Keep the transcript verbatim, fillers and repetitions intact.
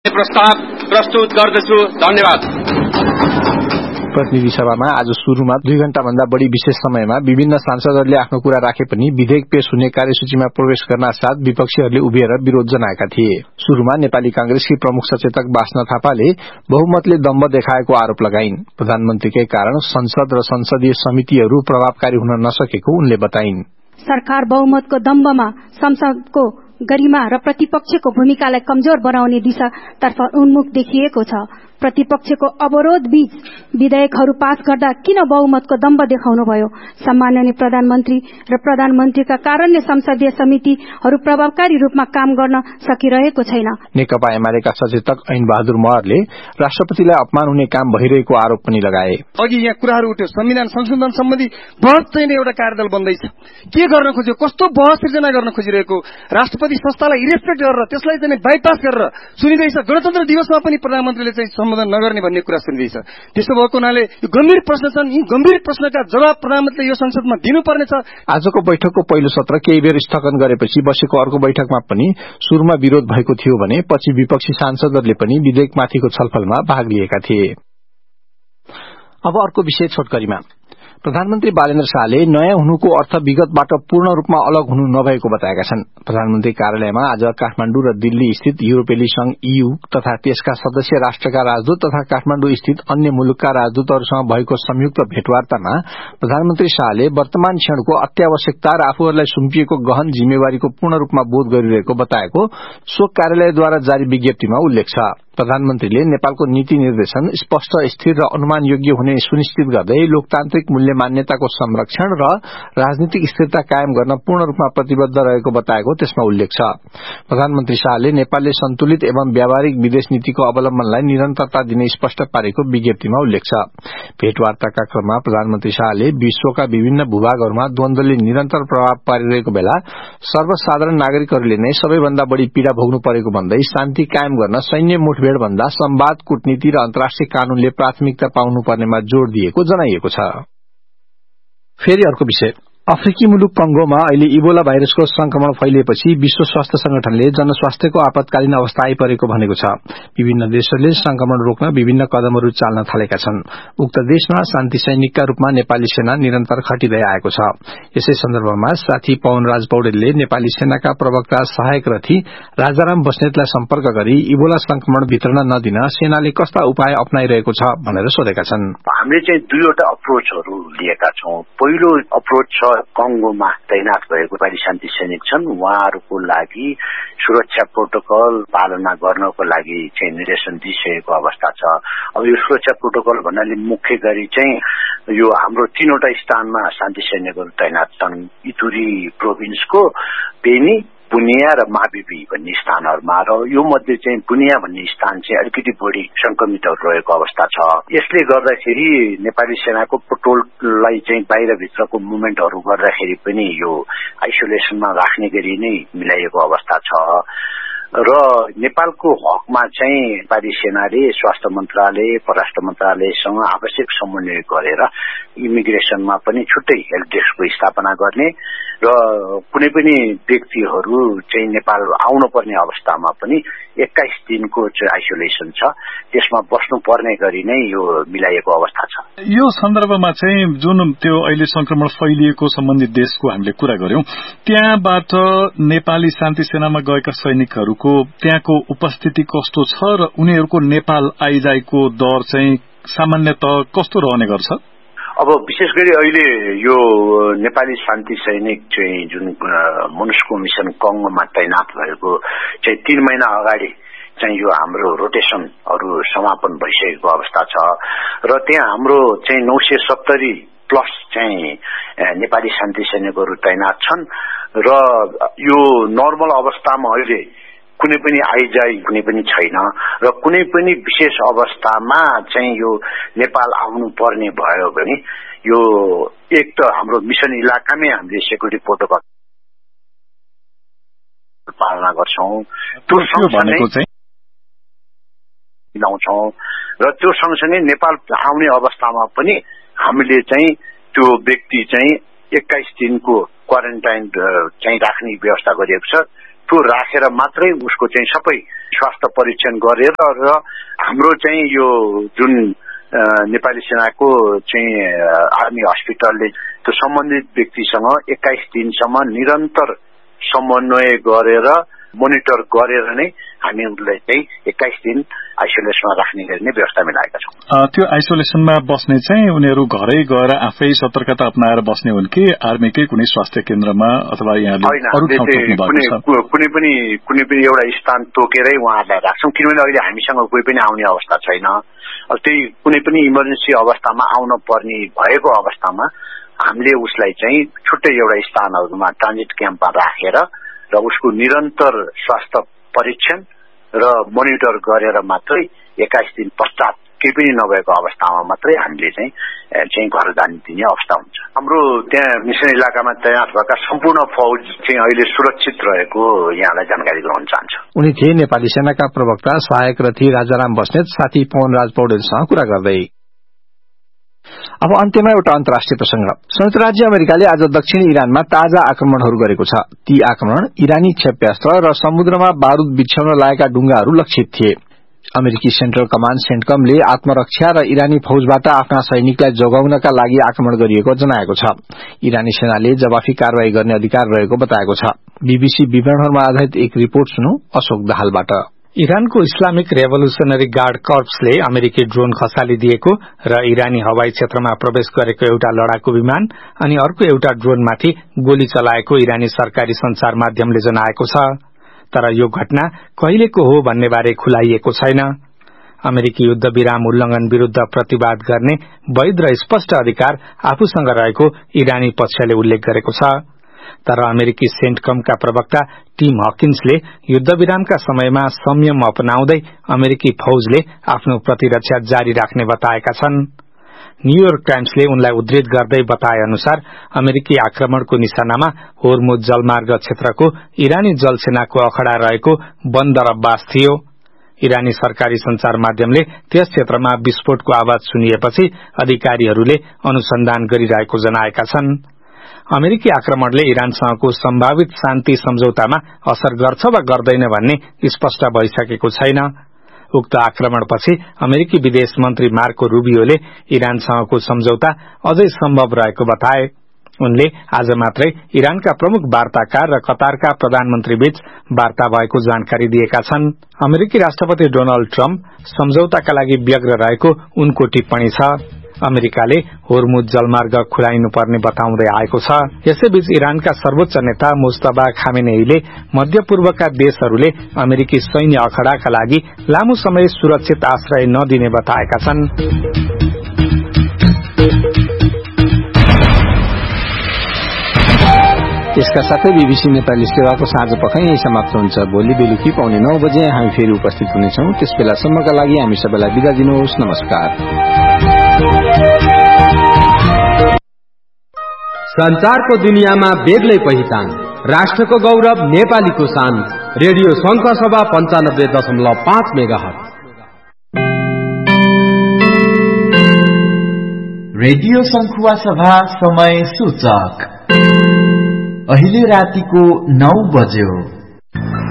प्रस्ताव प्रस्तुत गर्दछु। धन्यवाद। प्रतिनिधि सभामा आज सुरुमा दुई घण्टा भन्दा बढ़ी विशेष समयमा विभिन्न सांसदहरूले आफ्नो कुरा राखे पनि विधेयक पेश हुने कार्यसूचीमा प्रवेश गर्न साथ विपक्षीहरूले उभिएर विरोध जनाएका थिए। सुरुमा नेपाली कांग्रेसकी प्रमुख सचेतक बास्ना थापाले बहुमतले दम्भ देखाएको आरोप लगाइन्। प्रधानमन्त्रीकै कारण संसद र संसदीय समितिहरू प्रभावकारी हुन नसकेको उनले बताइन्। सरकार बहुमतको दम्भमा संसदको गरिमा र प्रतिपक्षको भूमिकालाई कमजोर बनाउने दिशातर्फ उन्मुख देखिएको छ। प्रतिपक्षको अवरोध बीच विधेयकहरू पास गर्दा किन बहुमतको दम्भ देखाउनुभयो? सम्माननीय प्रधानमन्त्री र प्रधानमन्त्रीका कारणले संसदीय समितिहरू प्रभावकारी रूपमा काम गर्न सकिरहेको छैन। नेकपा एमालेका सचेतक ऐन बहादुर महरले राष्ट्रपतिलाई अपमान हुने काम भइरहेको आरोप पनि लगाए। अघि यहाँ कुराहरू उठ्यो, संविधान संशोधन सम्बन्धी बहस चाहिँ एउटा कार्यदल बन्दैछ। के गर्न खोज्यो? कस्तो बहस सिर्जना गर्न खोजिरहेको? राष्ट्रपति संस्थालाई इरेस्पेक्ट गरेर त्यसलाई चाहिँ बाइपास गरेर सुनिँदैछ। गणतन्त्र दिवसमा पनि प्रधानमन्त्रीले चाहिँ सम्बोधन नगर्ने भन्ने कुरा सुनिँदैछ। त्यसो भएको हुनाले यो गम्भीर प्रश्न छन्। यी गम्भीर प्रश्नका जवाब प्रधानमन्त्रीले यो संसदमा दिनुपर्नेछ। आजको बैठकको पहिलो सत्र केही बेर स्थगन गरेपछि बसेको अर्को बैठकमा पनि सुरुमा विरोध भएको थियो भने पछि विपक्षी सांसदहरूले पनि विधेयकमाथिको छलफलमा भाग लिएका थिए। अब अर्को विषय छोटकरीमा। प्रधानमन्त्री बालेन्द्र शाहले नयाँ हुनुको अर्थ विगतबाट पूर्ण रूपमा अलग हुनु नभएको बताएका छन्। प्रधानमन्त्री कार्यालयमा आज काठमाण्डु र दिल्ली स्थित युरोपेली संघ ईयू तथा त्यसका सदस्य राष्ट्रका राजदूत तथा काठमाण्डु स्थित अन्य मुलुकका राजदूतहरूसँग भएको संयुक्त भेटवार्तामा प्रधानमन्त्री शाहले वर्तमान क्षणको अत्यावश्यकता र आफूहरूलाई सुम्पिएको गहन जिम्मेवारीको पूर्ण रूपमा बोध गरिरहेको बताएको सो कार्यालयद्वारा जारी विज्ञप्तिमा उल्लेख छ। प्रधानमन्त्रीले नेपालको नीति निर्देशन स्पष्ट, स्थिर र अनुमान योग्य हुने सुनिश्चित गर्दै लोकतान्त्रिक मूल्य मान्यताको संरक्षण र राजनीतिक स्थिरता कायम गर्न पूर्ण रूपमा प्रतिबद्ध रहेको बताएको त्यसमा उल्लेख छ। प्रधानमन्त्री शाहले नेपालले सन्तुलित एवं व्यावहारिक विदेश नीतिको अवलम्बनलाई निरन्तरता दिने स्पष्ट पारेको विज्ञप्तिमा उल्लेख छ। भेटवार्ताका क्रममा प्रधानमन्त्री शाहले विश्वका विभिन्न भूभागहरूमा द्वन्द्वले निरन्तर प्रभाव पारिरहेको बेला सर्वसाधारण नागरिकहरूले नै सबैभन्दा बढ़ी पीड़ा भोग्नु परेको भन्दै शान्ति कायम गर्न सैन्य मुठभेड़ भन्दा संवाद, कूटनीति र अन्तर्राष्ट्रिय कानूनले प्राथमिकता पाउनुपर्नेमा जोड़ दिएको जनाइएको छ। फेरि अर्को विषय। अफ्रिकी मुलुक कंगोमा अहिले इबोला भाइरसको संक्रमण फैलिएपछि विश्व स्वास्थ्य संगठनले जनस्वास्थ्यको आपतकालीन अवस्था आइपरेको भनेको छ। विभिन्न देशहरूले संक्रमण रोक्न विभिन्न कदमहरू चाल्न थालेका छन्। उक्त देशमा शान्ति सैनिकका रूपमा नेपाली सेना निरन्तर खटिँदै आएको छ। यसै सन्दर्भमा साथी पवनराज पौडेलले नेपाली सेनाका प्रवक्ता सहायक रथी राजाराम बस्नेतलाई सम्पर्क गरी इबोला संक्रमण भित्रन नदिन सेनाले कस्ता उपाय अपनाइरहेको छ भनेर सोधेका छन्। हामीले चाहिँ दुईवटा अप्रोचहरू लिएका छौं। पहिलो अप्रोच छ कंगोमा तैनात भएको नेपाली शान्ति सैनिक छन्, उहाँहरूको लागि सुरक्षा प्रोटोकल पालना गर्नको लागि चाहिँ निर्देशन दिइसकेको अवस्था छ। अब यो सुरक्षा प्रोटोकल भन्नाले मुख्य गरी चाहिँ यो हाम्रो तीनवटा स्थानमा शान्ति सैनिकहरू तैनात छन्। इतुरी प्रोभिन्सको बेनी, बुनिया र माबिबी भन्ने स्थानहरूमा, र यो मध्ये चाहिँ बुनिया भन्ने स्थान चाहिँ अलिकति बढी संक्रमितहरू रहेको अवस्था छ। यसले गर्दाखेरि नेपाली सेनाको पेट्रोललाई चाहिँ बाहिरभित्रको मुभमेन्टहरू गर्दाखेरि पनि यो आइसोलेसनमा राख्ने गरी नै मिलाइएको अवस्था छ। र नेपालको हकमा चाहिँ नेपाली सेनाले स्वास्थ्य मन्त्रालय, परराष्ट्र मन्त्रालयसँग आवश्यक समन्वय गरेर इमिग्रेसनमा पनि छुट्टै हेल्प डेस्कको स्थापना गर्ने र कुनै पनि व्यक्तिहरू चाहिँ नेपाल आउनुपर्ने अवस्थामा पनि एक्काइस दिनको चाहिँ आइसोलेसन छ, त्यसमा बस्नुपर्ने गरी नै यो मिलाइएको अवस्था छ। यो सन्दर्भमा चाहिँ जुन त्यो अहिले संक्रमण फैलिएको सम्बन्धित देशको हामीले कुरा गर्यौं, त्यहाँबाट नेपाली शान्ति सेनामा गएका सैनिकहरूको त्यहाँको उपस्थिति कस्तो छ र उनीहरूको नेपाल आइजाइको दर चाहिँ सामान्यतः कस्तो रहने गर्छ? अब विशेष गरी अहिले यो नेपाली शान्ति सैनिक चाहिँ जुन मोनुस्को मिशन कंगोमा तैनात भएको चाहिँ तीन महिना अगाडि चाहिँ यो हाम्रो रोटेशनहरू समापन भइसकेको अवस्था छ र त्यहाँ हाम्रो चाहिँ नौ सय सत्तरी प्लस चाहिँ नेपाली शान्ति सैनिकहरू तैनात छन् र यो नर्मल अवस्थामा अहिले कुनै पनि आइजाइ कुनै पनि छैन र कुनै पनि विशेष अवस्थामा चाहिँ यो नेपाल आउनु पर्ने भयो भने यो एक त हाम्रो मिशन इलाकामै हामीले सेक्युरिटी प्रोटोकल पालना गर्छौं, त्यो सँगसँगै मिलाउँछौं र त्यो सँगसँगै नेपाल आउने अवस्थामा पनि हामीले चाहिँ त्यो व्यक्ति चाहिँ एक्काइस दिनको क्वारेन्टाइन चाहिँ राख्ने व्यवस्था गरिएको छ। त्यो राखेर मात्रै उसको चाहिँ सबै स्वास्थ्य परीक्षण गरेर र हाम्रो चाहिँ यो जुन नेपाली सेनाको चाहिँ आर्मी हस्पिटलले त्यो सम्बन्धित व्यक्तिसँग एक्काइस दिनसम्म निरन्तर समन्वय गरेर मोनिटर गरेर नै हामी उनलाई चाहिँ एक्काइस दिन आइसोलेसनमा राख्ने गर्ने व्यवस्था मिलाएका छौँ। त्यो आइसोलेसनमा बस्ने चाहिँ उनीहरू घरै गएर आफै सतर्कता अपनाएर बस्ने हुन् कि आर्मीकै कुनै स्वास्थ्य केन्द्रमा अथवा यहाँले कुनै पनि कुनै पनि एउटा स्थान तोकेरै उहाँहरूलाई राख्छौँ, किनभने अहिले हामीसँग कोही पनि आउने अवस्था छैन। अब त्यही कुनै पनि इमर्जेन्सी अवस्थामा आउन पर्ने भएको अवस्थामा हामीले उसलाई चाहिँ छुट्टै एउटा स्थानहरूमा ट्रान्जिट क्याम्पमा राखेर र उसको निरन्तर स्वास्थ्य परीक्षण र मोनिटर गरेर मात्रै एक्काइस दिन पश्चात केही पनि नभएको अवस्थामा मात्रै हामीले चाहिँ चाहिँ घर जाने दिने अवस्था हुन्छ। हाम्रो त्यहाँ मिसन इलाकामा तैनात भएका सम्पूर्ण फौज चाहिँ अहिले सुरक्षित रहेको यहाँलाई जानकारी गराउन चाहन्छु। उनी थिए नेपाली सेनाका प्रवक्ता सहायक रथी राजाराम बस्नेत साथी पवनराज पौडेलसँग कुरा गर्दै। अब अन्त्यमा एउटा अन्तर्राष्ट्रिय प्रसंग। संयुक्त राज्य अमेरिकाले आज दक्षिणी इरानमा ताजा आक्रमणहरू गरेको छ। ती आक्रमण इरानी क्षेप्यास्त्र र समुद्रमा बारूद बिछ्याउन लागेका डुंगाहरू लक्षित थिए। अमेरिकी सेन्ट्रल कमाण्ड सेन्टकमले आत्मरक्षा र इरानी फौजबाट आफ्ना सैनिकलाई जोगाउनका लागि आक्रमण गरिएको जनाएको छ। इरानी सेनाले जवाफी कारवाही गर्ने अधिकार रहेको बताएको छ। बीबीसी विवरणहरूमा आधारित एक रिपोर्ट सुनौ अशोक दाहालबाट। इरानको इस्लामिक रेभोल्युशनरी गार्ड कर्प्सले अमेरिकी ड्रोन खसालिदिएको र इरानी हवाई क्षेत्रमा प्रवेश गरेको एउटा लडाकू विमान अनि अर्को एउटा ड्रोनमाथि गोली चलाएको इरानी सरकारी संचार माध्यमले जनाएको छ। तर यो घटना कहिलेको हो भन्ने बारे खुलाइएको छैन। अमेरिकी युद्ध विराम उल्लंघन विरूद्ध प्रतिवाद गर्ने वैध र स्पष्ट अधिकार आफूसँग रहेको इरानी पक्षले उल्लेख गरेको छ। तर अमेरिकी सेन्टकमका प्रवक्ता टिम हकिन्सले युद्धविरामका समयमा संयम अपनाउँदै अमेरिकी फौजले आफ्नो प्रतिरक्षा जारी राख्ने बताएका छन्। न्यूयोर्क टाइम्सले उनलाई उद्धृत गर्दै बताए अनुसार अमेरिकी आक्रमणको निशानामा होर्मुज जलमार्ग क्षेत्रको इरानी जलसेनाको अखडा रहेको बन्दर अब्बास थियो। इरानी सरकारी संचार माध्यमले त्यस क्षेत्रमा विस्फोटको आवाज सुनिएपछि अधिकारीहरूले अनुसन्धान गरिरहेको जनाएका छन्। अमेरिकी आक्रमणले इरानसँगको सम्भावित शान्ति सम्झौतामा असर गर्छ वा गर्दैन भन्ने स्पष्ट भइसकेको छैन। उक्त आक्रमणपछि अमेरिकी विदेश मन्त्री मार्को रूबियोले इरानसँगको सम्झौता अझै सम्भव रहेको बताए। उनले आज मात्रै इरानका प्रमुख वार्ताकार र कतारका प्रधानमन्त्री बीच वार्ता भएको जानकारी दिएका छन्। अमेरिकी राष्ट्रपति डोनाल्ड ट्रम्प सम्झौताका लागि व्यग्र रहेको उनको टिप्पणी छ। अमेरिकाले होर्मुज जलमार्ग खुलाइनुपर्ने बताउँदै आएको छ। यसैबीच इरानका सर्वोच्च नेता मुस्तफा खामेनेईले मध्य पूर्वका देशहरूले अमेरिकी सैन्य अखडाका लागि लामो समय सुरक्षित आश्रय नदिने बताएका छन्। यसका साथै बीबीसी नेपाली सेवाको साँझ पख यही समाप्त हुन्छ। भोलि बेलुकी पाउने नौ बजे हामी फेरि उपस्थित हुनेछौं। त्यस बेलासम्मका लागि हामी सबैलाई बिदा दिनुहोस्। नमस्कार। संचारको दुनियाँमा बेग्लै पहिचान, राष्ट्रको गौरव, नेपालीको शान। रेडियो संघ सभा पञ्चानब्बे दशमलव पाँच मेगाहर्ज। रेडियो संखुवा सभा समय सूचक अहिले रातिको नौ बज्यो।